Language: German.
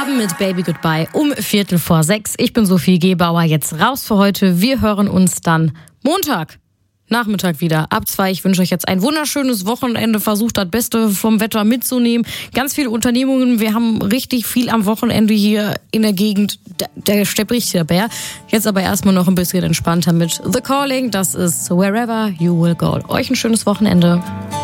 Abend mit Baby Goodbye um 5:45. Ich bin Sophie Gebauer, jetzt raus für heute. Wir hören uns dann Montag Nachmittag wieder ab 2. Ich wünsche euch jetzt ein wunderschönes Wochenende. Versucht das Beste vom Wetter mitzunehmen. Ganz viele Unternehmungen. Wir haben richtig viel am Wochenende hier in der Gegend. Der steppt richtig der Bär. Jetzt aber erstmal noch ein bisschen entspannter mit The Calling. Das ist Wherever You Will Go. Euch ein schönes Wochenende.